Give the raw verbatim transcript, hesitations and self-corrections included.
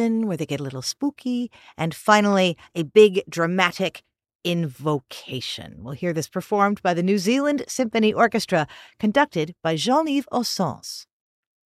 violin where they get a little spooky, and finally, a big dramatic invocation. We'll hear this performed by the New Zealand Symphony Orchestra, conducted by Jean-Yves Ossens.